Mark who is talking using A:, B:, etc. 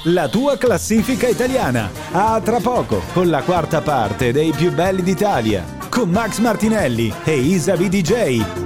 A: la tua classifica italiana. A tra poco con la quarta parte dei più belli d'Italia con Max Martinelli e Isa VDJ.